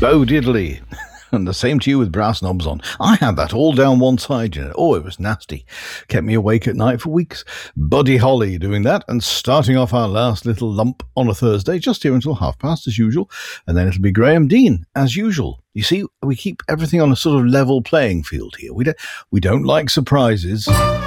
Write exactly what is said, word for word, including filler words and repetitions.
Bo diddly. And the same to you with brass knobs on. I had that all down one side, you know. Oh, it was nasty. Kept me awake at night for weeks. Buddy Holly doing that and starting off our last little lump on a Thursday, just here until half past as usual. And then it'll be Graham Dean as usual. You see, we keep everything on a sort of level playing field here. We don't, we don't like surprises.